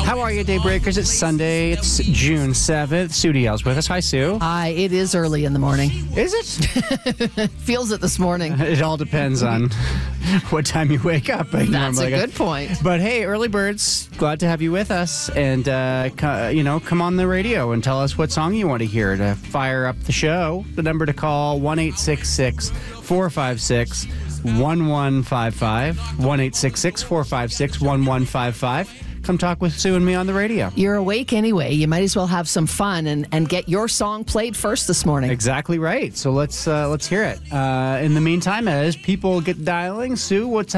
How are you, Daybreakers? It's Sunday. It's June 7th. Sue DL's with us. Hi, Sue. Hi, it is early in the morning. Is it? Feels it this morning. It all depends on what time you wake up. That's a good point. But hey, early birds, glad to have you with us. And, come on the radio and tell us what song you want to hear to fire up the show. The number to call, 1-866-456-1155. 1-866-456-1155. Come talk with Sue and me on the radio. You're awake anyway. You might as well have some fun and get your song played first this morning. Exactly right. So let's hear it. In the meantime, as people get dialing, Sue, what's